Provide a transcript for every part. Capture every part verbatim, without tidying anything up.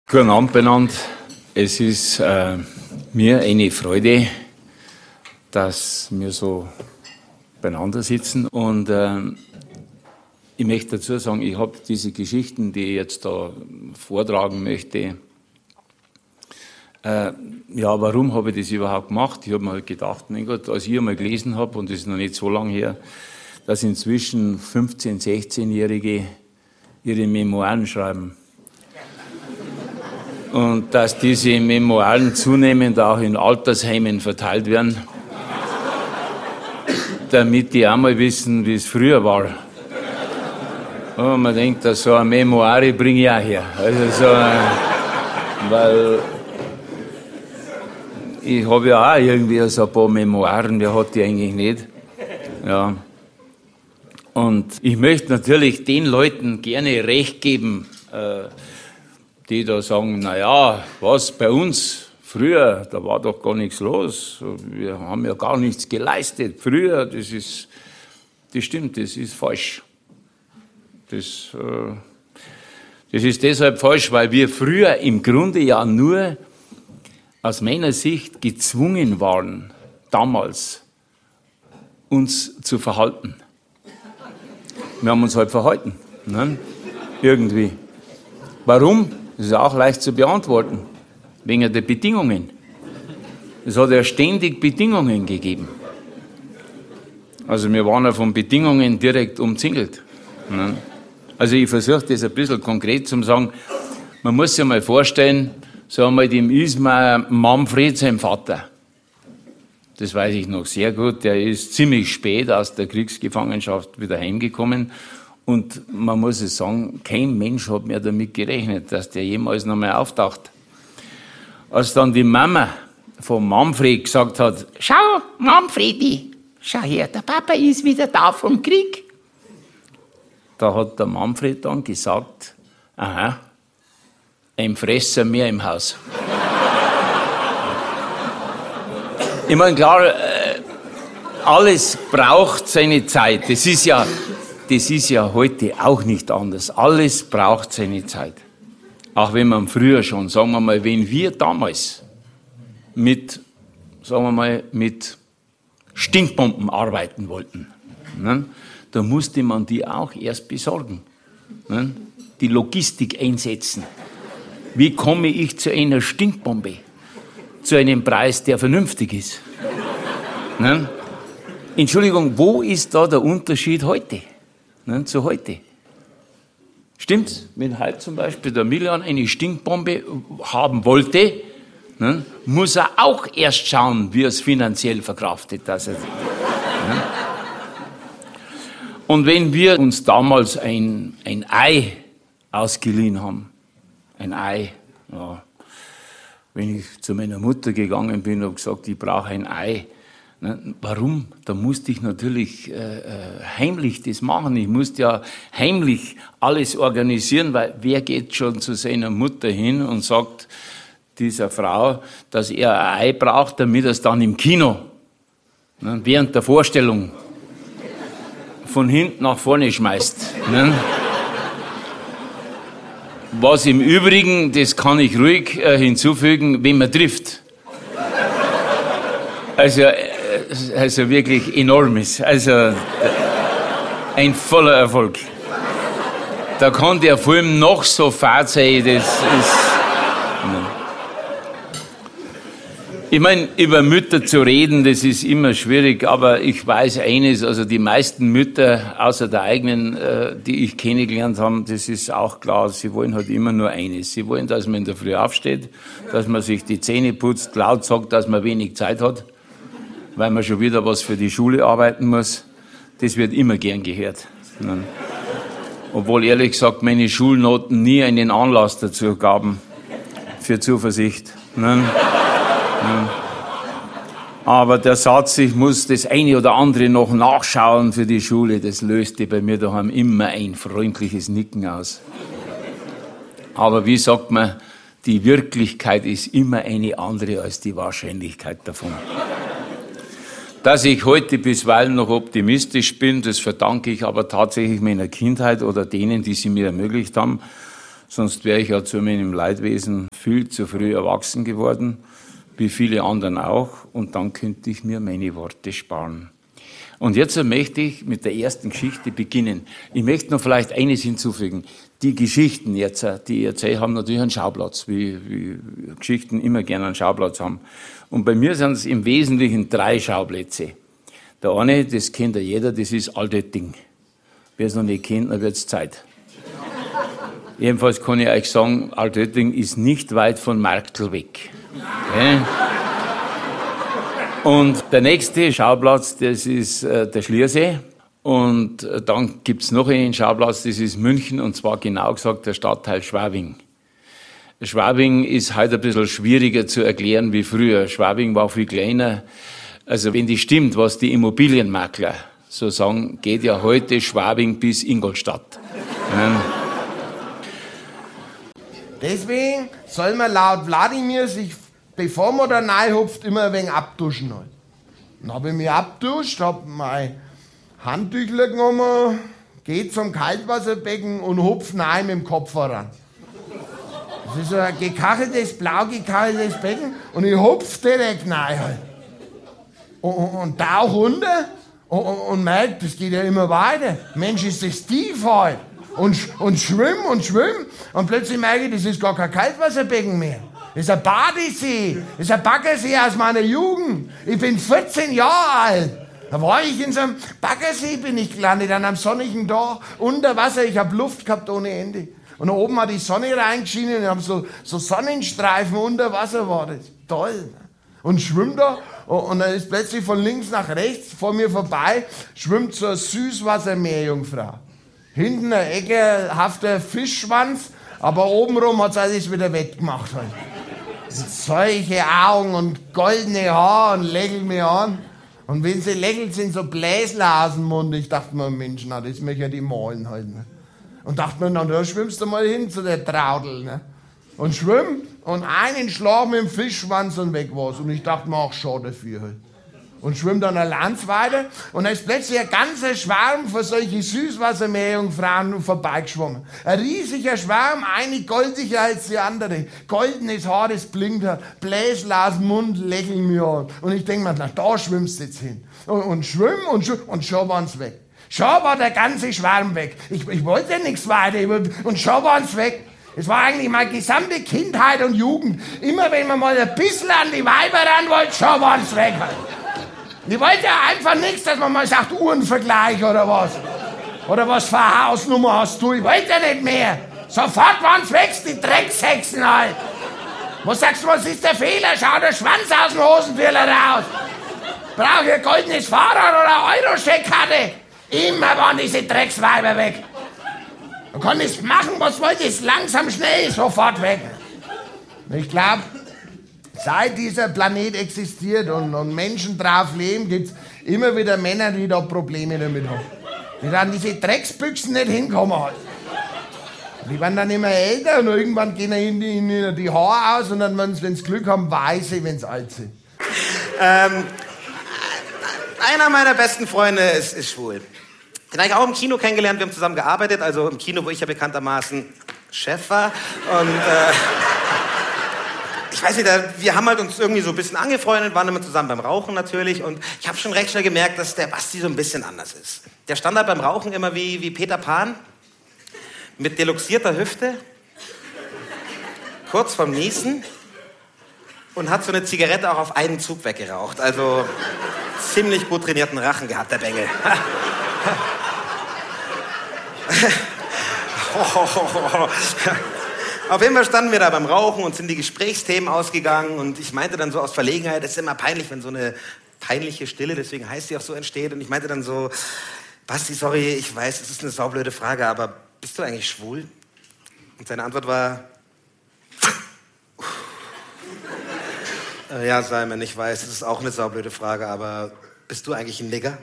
Guten Abend benannt. Es ist äh, mir eine Freude, dass wir so beieinander sitzen. Und äh, ich möchte dazu sagen, ich habe diese Geschichten, die ich jetzt da vortragen möchte. Äh, ja, warum habe ich das überhaupt gemacht? Ich habe mir halt gedacht, mein Gott, als ich einmal gelesen habe, und das ist noch nicht so lange her, dass inzwischen fünfzehn-, sechzehnjährige ihre Memoiren schreiben. Und dass diese Memoiren zunehmend auch in Altersheimen verteilt werden, damit die auch mal wissen, wie es früher war. Und man denkt, dass so eine Memoire bringe ich auch her. Also so, weil ich habe ja auch irgendwie so ein paar Memoiren, wer hat die eigentlich nicht? Ja. Und ich möchte natürlich den Leuten gerne recht geben, äh, die da sagen, na ja, was bei uns früher, da war doch gar nichts los, wir haben ja gar nichts geleistet. Früher, das ist, das stimmt, das ist falsch. Das, äh, das ist deshalb falsch, weil wir früher im Grunde ja nur aus meiner Sicht gezwungen waren, damals uns zu verhalten. Wir haben uns halt verhalten, ne? Irgendwie. Warum? Das ist auch leicht zu beantworten, wegen der Bedingungen. Es hat ja ständig Bedingungen gegeben. Also wir waren ja von Bedingungen direkt umzingelt. Also ich versuche das ein bisschen konkret zu sagen. Man muss sich mal vorstellen, so einmal dem Ismar Manfred, sein Vater. Das weiß ich noch sehr gut. Der ist ziemlich spät aus der Kriegsgefangenschaft wieder heimgekommen. Und man muss es sagen, kein Mensch hat mehr damit gerechnet, dass der jemals noch mal auftaucht. Als dann die Mama von Manfred gesagt hat, schau, Manfredi, schau her, der Papa ist wieder da vom Krieg. Da hat der Manfred dann gesagt, aha, ein Fresser mehr im Haus. Ich meine, klar, alles braucht seine Zeit. Das ist ja... Das ist ja heute auch nicht anders. Alles braucht seine Zeit. Auch wenn man früher schon, sagen wir mal, wenn wir damals mit, sagen wir mal, mit Stinkbomben arbeiten wollten, ne, da musste man die auch erst besorgen. Ne, die Logistik einsetzen. Wie komme ich zu einer Stinkbombe? Zu einem Preis, der vernünftig ist. Ne? Entschuldigung, wo ist da der Unterschied heute? Ne, zu heute. Stimmt's? Wenn heute zum Beispiel der Milian eine Stinkbombe haben wollte, ne, muss er auch erst schauen, wie er es finanziell verkraftet. Dass er, ne. Und wenn wir uns damals ein, ein Ei ausgeliehen haben, ein Ei, ja, wenn ich zu meiner Mutter gegangen bin und gesagt, ich brauche ein Ei, warum? Da musste ich natürlich äh, heimlich das machen. Ich musste ja heimlich alles organisieren, weil wer geht schon zu seiner Mutter hin und sagt dieser Frau, dass er ein Ei braucht, damit er es dann im Kino, ne, während der Vorstellung von hinten nach vorne schmeißt. Ne? Was im Übrigen, das kann ich ruhig äh, hinzufügen, wenn man trifft. Also Also wirklich enormes, also ein voller Erfolg. Da kann der Film noch so fad sein, das ist... Ich meine, über Mütter zu reden, das ist immer schwierig, aber ich weiß eines, also die meisten Mütter, außer der eigenen, die ich kennengelernt habe, das ist auch klar, sie wollen halt immer nur eines. Sie wollen, dass man in der Früh aufsteht, dass man sich die Zähne putzt, laut sagt, dass man wenig Zeit hat, weil man schon wieder was für die Schule arbeiten muss. Das wird immer gern gehört. Obwohl, ehrlich gesagt, meine Schulnoten nie einen Anlass dazu gaben, für Zuversicht. Aber der Satz, ich muss das eine oder andere noch nachschauen für die Schule, das löste bei mir daheim immer ein freundliches Nicken aus. Aber wie sagt man, die Wirklichkeit ist immer eine andere als die Wahrscheinlichkeit davon. Dass ich heute bisweilen noch optimistisch bin, das verdanke ich aber tatsächlich meiner Kindheit oder denen, die sie mir ermöglicht haben. Sonst wäre ich ja zu meinem Leidwesen viel zu früh erwachsen geworden, wie viele anderen auch, und dann könnte ich mir meine Worte sparen. Und jetzt möchte ich mit der ersten Geschichte beginnen. Ich möchte noch vielleicht eines hinzufügen. Die Geschichten jetzt, die ich erzähle, haben natürlich einen Schauplatz, wie, wie Geschichten immer gerne einen Schauplatz haben. Und bei mir sind es im Wesentlichen drei Schauplätze. Der eine, das kennt ja jeder, das ist Altötting. Wer es noch nicht kennt, dann wird es Zeit. Jedenfalls kann ich euch sagen, Altötting ist nicht weit von Marktl weg. Okay? Und der nächste Schauplatz, das ist äh, der Schliersee. Und äh, dann gibt's noch einen Schauplatz, das ist München, und zwar genau gesagt der Stadtteil Schwabing. Schwabing ist heute ein bisschen schwieriger zu erklären wie früher. Schwabing war viel kleiner. Also wenn das stimmt, was die Immobilienmakler so sagen, geht ja heute Schwabing bis Ingolstadt. Ja. Deswegen soll man laut Wladimir sich, bevor man da reinhupft, immer ein wenig abduschen. Halt. Dann habe ich mich abduscht, habe mein Handtüchler genommen, geht zum Kaltwasserbecken und hupf rein mit dem Kopf voran. Das ist so ein gekacheltes, blau gekacheltes Becken und ich hupf direkt rein. Halt. Und, und, und tauch runter und, und, und merke, das geht ja immer weiter. Mensch, ist das tief halt. Und, und schwimm und schwimm und plötzlich merke ich, das ist gar kein Kaltwasserbecken mehr. Das ist ein Badesee, das ist ein Baggersee aus meiner Jugend. Ich bin vierzehn Jahre alt. Da war ich in so einem Baggersee, bin ich gelandet, an einem sonnigen Tag, unter Wasser. Ich habe Luft gehabt ohne Ende. Und da oben hat die Sonne reingeschienen und ich habe so, so Sonnenstreifen unter Wasser, war das toll. Und schwimm da und dann ist plötzlich von links nach rechts vor mir vorbei, schwimmt so eine Süßwassermeerjungfrau. Hinten ein ekelhafter Fischschwanz, aber obenrum hat sie alles wieder wettgemacht. Halt. Solche Augen und goldene Haare und lächelt mich an. Und wenn sie lächelt, sind so Bläsler aus dem Mund. Ich dachte mir, Mensch, na, das möchte ich die malen halt. Ne? Und dachte mir, na, da schwimmst du mal hin zu der Traudel. Ne? Und schwimm und einen Schlag mit dem Fischschwanz und weg war's. Und ich dachte mir, ach, schade dafür halt. Und schwimm dann allein weiter und da ist plötzlich ein ganzer Schwarm von solchen Süßwassermeerjungfrauen vorbeigeschwommen. Ein riesiger Schwarm, eine goldiger als die andere. Goldenes Haar, das blinkt hat, Bläsler aus dem Mund, lächeln mir an. Und ich denk mir, na, da schwimmst du jetzt hin. Und, und schwimm und schwimm und schon waren's weg. Schon war der ganze Schwarm weg. Ich, ich wollte nichts weiter und schon waren's weg. Es war eigentlich meine gesamte Kindheit und Jugend. Immer wenn man mal ein bisschen an die Weiber ran wollte, schon waren's weg. Halt. Ich wollte ja einfach nichts, dass man mal sagt, Uhrenvergleich oder was. Oder was für eine Hausnummer hast du? Ich wollte ja nicht mehr. Sofort waren's weg, die Dreckshexen halt. Was sagst du, was ist der Fehler? Schau der Schwanz aus dem Hosentürler raus. Brauche ich ein goldenes Fahrrad oder eine Euro-Scheckkarte? Immer waren diese Drecksweiber weg. Du konntest machen, was wolltest, langsam, schnell, sofort weg. Ich glaube, seit dieser Planet existiert und, und Menschen drauf leben, gibt's immer wieder Männer, die da Probleme damit haben. Die dann diese Drecksbüchsen nicht hinkommen halt. Die werden dann immer älter und irgendwann gehen ihnen die, ihnen die Haare aus und dann, wenn sie Glück haben, weiße, wenn sie alt sind. Ähm, einer meiner besten Freunde ist, ist schwul. Den habe ich auch im Kino kennengelernt, wir haben zusammen gearbeitet, also im Kino, wo ich ja bekanntermaßen Chef war. Und äh, ich weiß nicht, wir haben halt uns irgendwie so ein bisschen angefreundet, waren immer zusammen beim Rauchen natürlich. Und ich habe schon recht schnell gemerkt, dass der Basti so ein bisschen anders ist. Der stand halt beim Rauchen immer wie, wie Peter Pan, mit deluxierter Hüfte, kurz vorm Niesen und hat so eine Zigarette auch auf einen Zug weggeraucht. Also ziemlich gut trainierten Rachen gehabt, der Bengel. Auf jeden Fall standen wir da beim Rauchen und sind die Gesprächsthemen ausgegangen und ich meinte dann so aus Verlegenheit, es ist immer peinlich, wenn so eine peinliche Stille, deswegen heißt sie auch so, entsteht. Und ich meinte dann so, Basti, sorry, ich weiß, es ist eine saublöde Frage, aber bist du eigentlich schwul? Und seine Antwort war, äh, ja, Simon, ich weiß, es ist auch eine saublöde Frage, aber bist du eigentlich ein Nigger?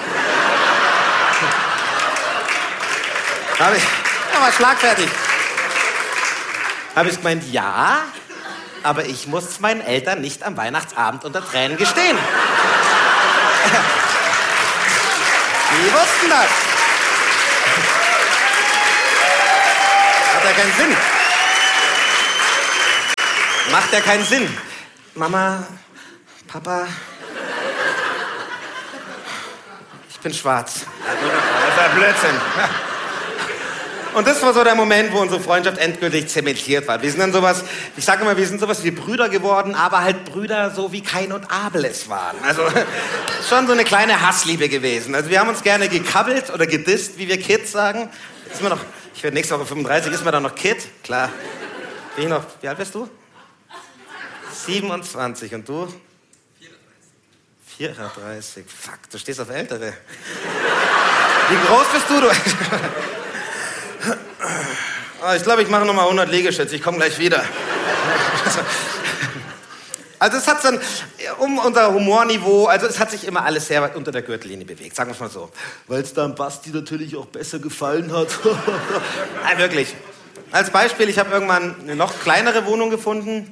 Habe ich, ja, war schlagfertig. Habe ich gemeint, ja, aber ich muss meinen Eltern nicht am Weihnachtsabend unter Tränen gestehen. Die wussten das. Hat ja keinen Sinn. Macht ja keinen Sinn. Mama, Papa, ich bin schwarz. Das ist ja Blödsinn. Und das war so der Moment, wo unsere Freundschaft endgültig zementiert war. Wir sind dann sowas, ich sage immer, wir sind sowas wie Brüder geworden, aber halt Brüder so wie Kain und Abel es waren. Also schon so eine kleine Hassliebe gewesen. Also wir haben uns gerne gekabbelt oder gedisst, wie wir Kids sagen. Ist mir noch, ich werde nächste Woche fünfunddreißig, ist mir dann noch Kid? Klar. Bin ich noch, wie alt bist du? siebenundzwanzig und du? vierunddreißig. Fuck, du stehst auf Ältere. Wie groß bist du? du? Oh, ich glaube, ich mache nochmal hundert Liegestütze. Ich komme gleich wieder. Also es hat dann um unser Humorniveau, also es hat sich immer alles sehr weit unter der Gürtellinie bewegt, sagen wir es mal so. Weil es dann Basti natürlich auch besser gefallen hat. Ja, wirklich. Als Beispiel, ich habe irgendwann eine noch kleinere Wohnung gefunden.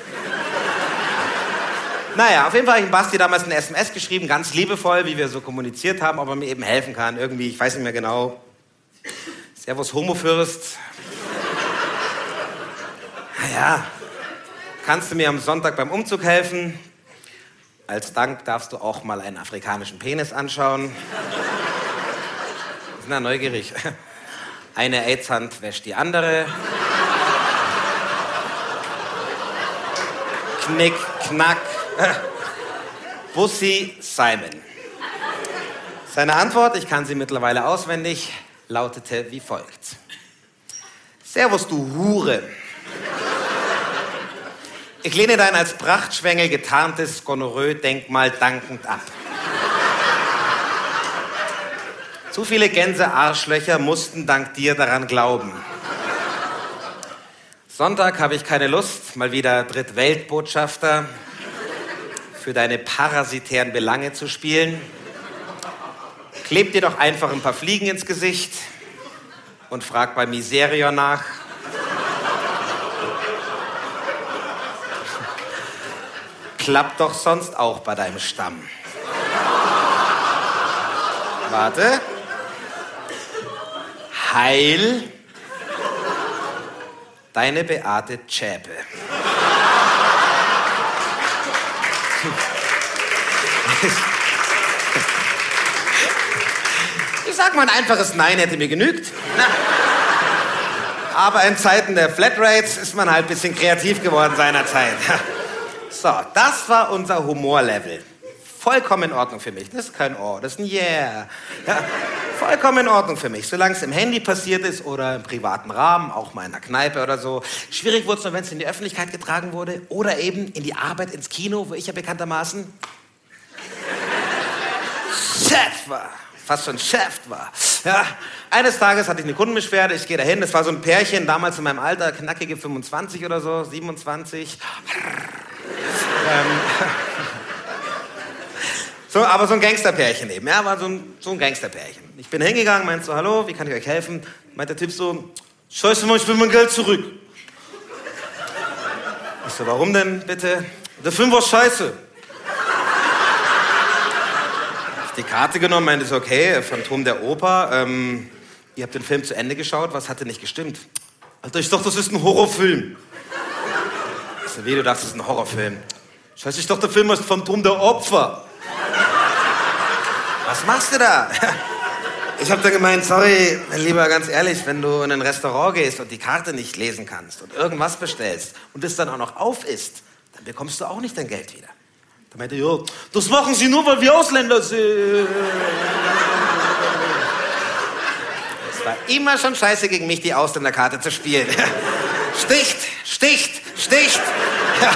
Naja, auf jeden Fall habe ich Basti damals eine S M S geschrieben, ganz liebevoll, wie wir so kommuniziert haben, ob er mir eben helfen kann. Irgendwie, ich weiß nicht mehr genau. Servus, Homofürst. Naja, kannst du mir am Sonntag beim Umzug helfen? Als Dank darfst du auch mal einen afrikanischen Penis anschauen. Ich bin da neugierig. Eine AIDS-Hand wäscht die andere. Knick, knack. Bussi Simon. Seine Antwort, ich kann sie mittlerweile auswendig, lautete wie folgt. Servus, du Hure. Ich lehne dein als Prachtschwengel getarntes Gonorrhoe-Denkmal dankend ab. Zu viele Gänse-Arschlöcher mussten dank dir daran glauben. Sonntag habe ich keine Lust, mal wieder Drittweltbotschafter für deine parasitären Belange zu spielen. Kleb dir doch einfach ein paar Fliegen ins Gesicht und frag bei Miserior nach. Klappt doch sonst auch bei deinem Stamm. Warte. Heil deine Beate Zschäpe. Ich sag mal, ein einfaches Nein hätte mir genügt. Na. Aber in Zeiten der Flatrates ist man halt ein bisschen kreativ geworden seinerzeit. So, das war unser Humorlevel. Vollkommen in Ordnung für mich. Das ist kein Oh, das ist ein Yeah. Ja, vollkommen in Ordnung für mich. Solange es im Handy passiert ist oder im privaten Rahmen, auch mal in der Kneipe oder so. Schwierig wurde es nur, wenn es in die Öffentlichkeit getragen wurde oder eben in die Arbeit, ins Kino, wo ich ja bekanntermaßen Chef war. Fast schon Chef war. Ja, eines Tages hatte ich eine Kundenbeschwerde, ich gehe dahin, das war so ein Pärchen, damals in meinem Alter, knackige fünfundzwanzig oder so, siebenundzwanzig. ähm, so, aber so ein Gangsterpärchen eben, ja, war so ein, so ein Gangsterpärchen. Ich bin hingegangen, meinte so, hallo, wie kann ich euch helfen? Meint der Typ so, scheiße mal, ich will mein Geld zurück. Ich so, warum denn bitte? Der Film war scheiße. Die Karte genommen, meinte so, okay, Phantom der Oper, ähm, ihr habt den Film zu Ende geschaut, was hat denn nicht gestimmt? Alter, ich dachte, das ist ein Horrorfilm. Ich so, wie, du dachtest, das ist ein Horrorfilm? Scheiße, ich dachte, der Film heißt Phantom der Opfer. Was machst du da? Ich hab dann gemeint, sorry, mein Lieber, ganz ehrlich, wenn du in ein Restaurant gehst und die Karte nicht lesen kannst und irgendwas bestellst und es dann auch noch auf ist, dann bekommst du auch nicht dein Geld wieder. Da meinte er, ja, das machen sie nur, weil wir Ausländer sind. Es war immer schon scheiße, gegen mich die Ausländerkarte zu spielen. Sticht, sticht, sticht. Ja.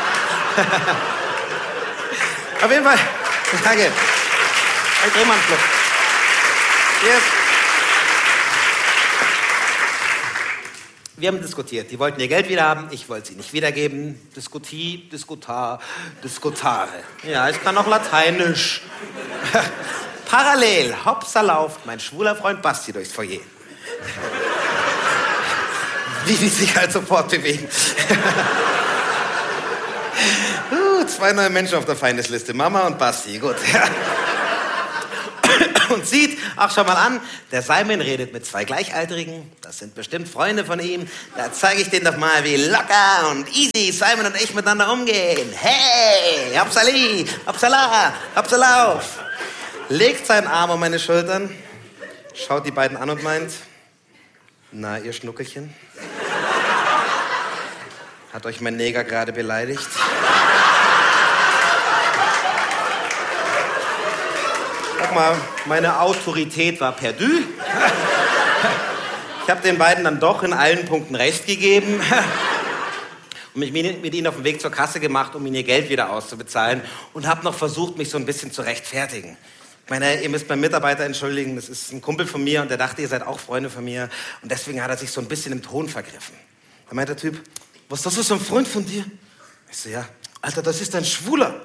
Auf jeden Fall, danke. Ich dreh mal einen Schluck. Yes. Wir haben diskutiert. Die wollten ihr Geld wieder haben, ich wollte sie nicht wiedergeben. Diskuti, diskutar, diskutare. Ja, ich kann auch Lateinisch. Parallel, hopsa lauft mein schwuler Freund Basti durchs Foyer. Wie die sich halt sofort bewegen. uh, zwei neue Menschen auf der Feindesliste, Mama und Basti, gut. Ja. und sieht, ach schau mal an, der Simon redet mit zwei Gleichaltrigen, das sind bestimmt Freunde von ihm, da zeige ich denen doch mal, wie locker und easy Simon und ich miteinander umgehen. Hey, Hopsali, Hopsala, Hopsalauf. Legt seinen Arm um meine Schultern, schaut die beiden an und meint, na, ihr Schnuckelchen, hat euch mein Neger gerade beleidigt? Guck mal, meine Autorität war perdu. Ich habe den beiden dann doch in allen Punkten recht gegeben und mich mit ihnen auf den Weg zur Kasse gemacht, um ihnen ihr Geld wieder auszubezahlen und habe noch versucht, mich so ein bisschen zu rechtfertigen. Ich meine, ihr müsst meinen Mitarbeiter entschuldigen, das ist ein Kumpel von mir und der dachte, ihr seid auch Freunde von mir und deswegen hat er sich so ein bisschen im Ton vergriffen. Da meint der Typ, was, das ist so ein Freund von dir? Ich so, ja, Alter, das ist ein Schwuler.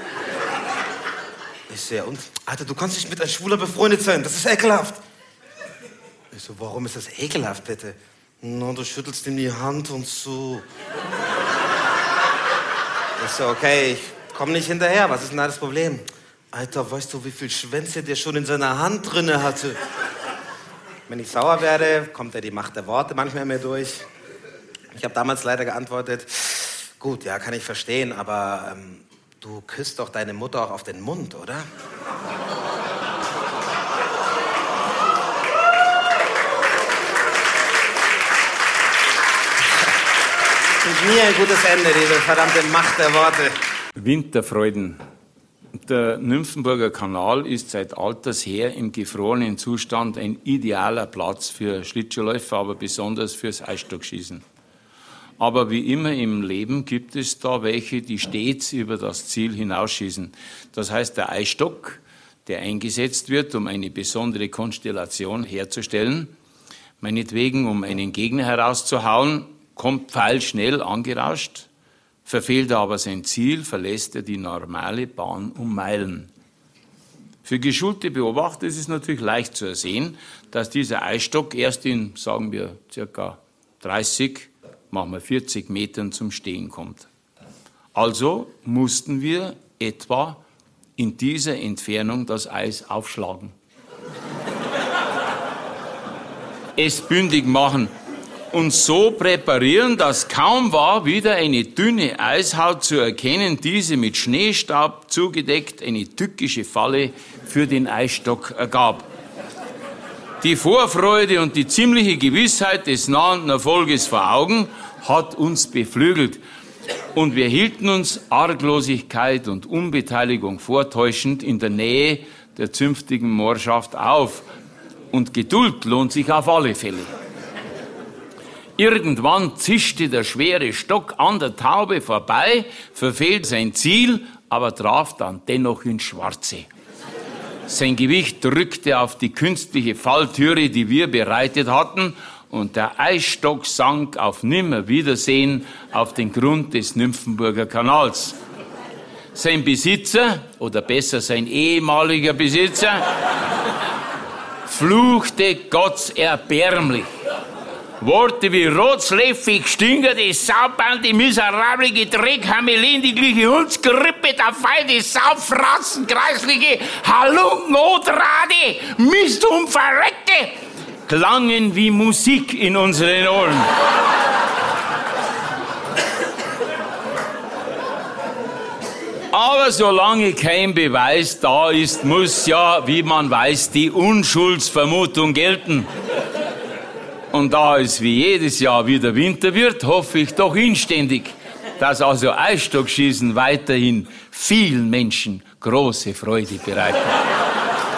Ich so, ja und? Alter, du kannst nicht mit einem Schwuler befreundet sein, das ist ekelhaft. Ich so, warum ist das ekelhaft, bitte? Na, du schüttelst ihm die Hand und so. Ich so, okay, ich komm nicht hinterher, was ist denn da das Problem? Alter, weißt du, wie viel Schwänze der schon in seiner Hand drinne hatte? Wenn ich sauer werde, kommt ja die Macht der Worte manchmal in mir durch. Ich habe damals leider geantwortet, gut, ja, kann ich verstehen, aber ähm, du küsst doch deine Mutter auch auf den Mund, oder? Und mir ein gutes Ende, diese verdammte Macht der Worte. Winterfreuden. Der Nymphenburger Kanal ist seit alters her im gefrorenen Zustand ein idealer Platz für Schlittschuhläufer, aber besonders fürs Eisstockschießen. Aber wie immer im Leben gibt es da welche, die stets über das Ziel hinausschießen. Das heißt, der Eisstock, der eingesetzt wird, um eine besondere Konstellation herzustellen, meinetwegen um einen Gegner herauszuhauen, kommt pfeilschnell angerauscht, verfehlt er aber sein Ziel, verlässt er die normale Bahn um Meilen. Für geschulte Beobachter ist es natürlich leicht zu ersehen, dass dieser Eisstock erst in, sagen wir, circa dreißig, machen wir vierzig Metern zum Stehen kommt. Also mussten wir etwa in dieser Entfernung das Eis aufschlagen. Es bündig machen und so präparieren, dass kaum war wieder eine dünne Eishaut zu erkennen, diese mit Schneestaub zugedeckt eine tückische Falle für den Eisstock ergab. Die Vorfreude und die ziemliche Gewissheit des nahenden Erfolges vor Augen hat uns beflügelt und wir hielten uns Arglosigkeit und Unbeteiligung vortäuschend in der Nähe der zünftigen Moorschaft auf und Geduld lohnt sich auf alle Fälle. Irgendwann zischte der schwere Stock an der Taube vorbei, verfehlt sein Ziel, aber traf dann dennoch ins Schwarze. Sein Gewicht drückte auf die künstliche Falltüre, die wir bereitet hatten, und der Eisstock sank auf Nimmerwiedersehen auf den Grund des Nymphenburger Kanals. Sein Besitzer, oder besser sein ehemaliger Besitzer, fluchte gottserbärmlich. Worte wie rotzläffig, stinkende Saubande, miserable Dreckhamelin, die gleiche Hundsgrippe, der feine Saufratzen, kreisliche Halunken, Odrade, Mist und Verreckte, klangen wie Musik in unseren Ohren. Aber solange kein Beweis da ist, muss ja, wie man weiß, die Unschuldsvermutung gelten. Und da es wie jedes Jahr wieder Winter wird, hoffe ich doch inständig, dass also Eisstockschießen weiterhin vielen Menschen große Freude bereitet.